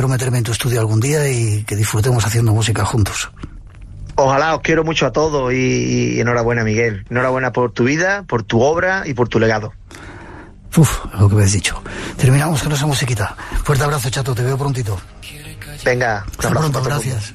espero meterme en tu estudio algún día y que disfrutemos haciendo música juntos. Ojalá, os quiero mucho a todos y enhorabuena, Miguel. Enhorabuena por tu vida, por tu obra y por tu legado. Lo que me has dicho. Terminamos con esa musiquita. Fuerte abrazo, chato, te veo prontito. Venga, hasta pronto, gracias.